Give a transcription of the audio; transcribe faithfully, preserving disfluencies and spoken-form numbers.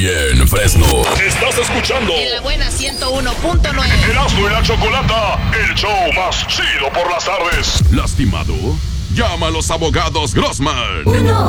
en Fresno. Estás escuchando En la buena ciento uno punto nueve. Erasmo y la Chocolata, el show más chido por las tardes. ¿Lastimado? Llama a los abogados Grossman. uno